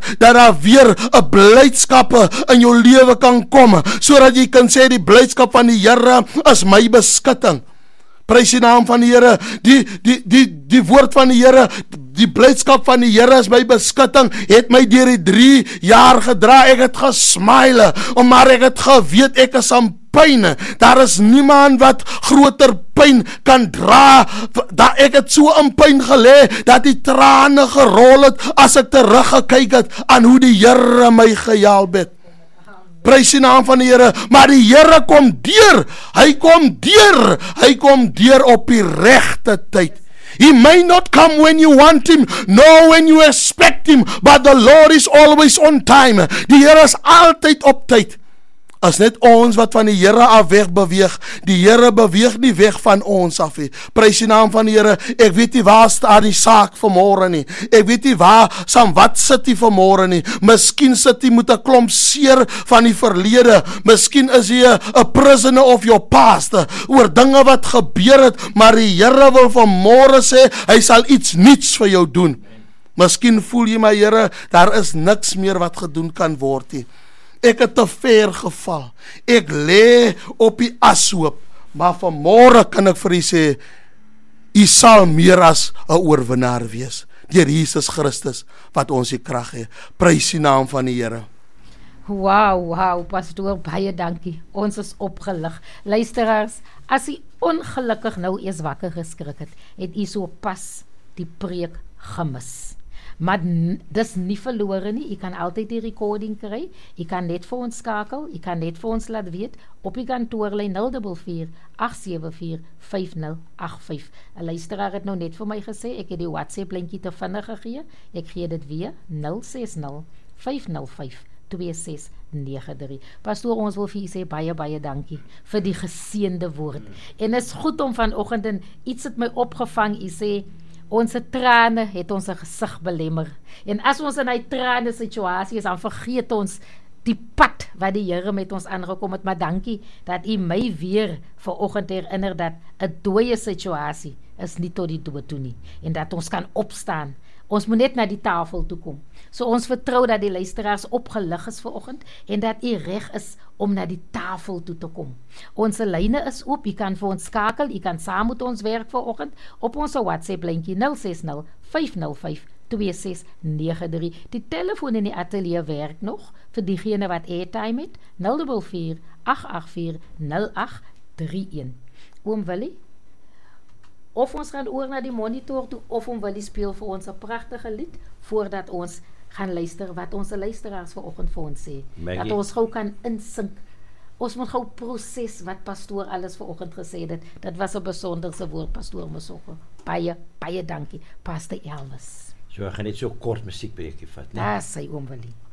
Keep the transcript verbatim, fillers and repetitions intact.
dat daar weer 'n blydskap in jou lewe kan kom, sodat jy kan sê die blydskap van die Here is my beskutting. Prys die naam van die Here. Die die die die woord van die Here, die blydskap van die Here is my beskutting, het my deur die drie jaar gedra. Ek het gesmile, maar ek het geweet ek is aan pyn. Daar is niemand wat groter pyn kan dra. Dat ek het so in pyn gelê dat die trane gerol het as ek teruggekyk het aan hoe die Here my gehelp het. Prys die naam van die Here, maar die Here kom deur. Hy kom deur. Hy kom deur op die regte tyd. He may not come when you want him, nor when you expect him, but the Lord is always on time. Die Here is altyd op tyd. As net ons wat van die Here af weg beweeg. Die Here beweeg nie weg van ons af nie. Prys die naam van die Here. Ek weet nie waar staan die saak vanmôre nie. Ek weet nie waar saam wat sit hy vanmôre nie. Miskien sit hy met 'n klomp seer van die verlede. Miskien is hy 'n prisoner of your past oor dinge wat gebeur het, maar die Here wil vanmôre sê hy sal iets nuuts vir jou doen. Miskien voel jy, my Here, daar is niks meer wat gedoen kan word nie. Ek het te ver geval. Ek lê op die ashoop. Maar vanmôre kan ek vir u sê, u sal meer as 'n oorwinnaar wees. Deur Jesus Christus wat ons die krag gee. Prys die naam van die Here. Wow, wow, pastoor, baie dankie. Ons is opgelig. Luisteraars, as u ongelukkig nou eers wakker geskrik het, het u so pas die preek gemis. Maar dis nie verlore nie, jy kan altyd die recording kry, jy kan net vir ons skakel, jy kan net vir ons laat weet, op die kantoorlyn nul vier vier agt sewe vier vyf nul agt vyf. 'n Luisteraar het nou net vir my gesê, ek het die WhatsApp linkie te vinnig gegee, ek gee dit weer, nul ses nul vyf nul vyf twee ses nege drie. Pastoor, ons wil vir u sê baie, baie dankie vir die geseënde woord. En is goed om vanoggend in iets het my opgevang, u sê, onze trane het ons gesig belemmer. En as ons in die trane situasie is, dan vergeet ons die pad wat die Here met ons aangekom het. Maar dankie dat u my weer vanoggend herinner dat 'n dooie situasie is nie tot die dood toe nie. En dat ons kan opstaan. Ons moet net na die tafel toe kom. So ons vertrou dat die luisteraars opgelig is vanoggend en dat u reg is om na die tafel toe te kom. Ons lyne is oop, u kan vir ons skakel, u kan saam met ons werk vanoggend op ons WhatsApp lyntjie nul ses nul vyf nul vyf twee ses nege drie. Die telefoon in die ateljee werk nog vir diegene wat airtime het, nul vier vier agt agt vier nul agt drie een. Oom Willie, of ons gaan oor na die monitor toe, of om Willie speel vir ons 'n pragtige lied, voordat ons gaan luister wat ons luisteraars vanoggend vir ons sê. Maggie. Dat ons gou kan insink. Ons moet gou proses wat pastoor alles vanoggend gesê het. Dit was 'n besonderse woord, pastoor Mosoko. Baie, baie dankie, Pastor Elvis. So, ek gaan net so kort musiekbreekie vat, né? Daar sê oom Willie.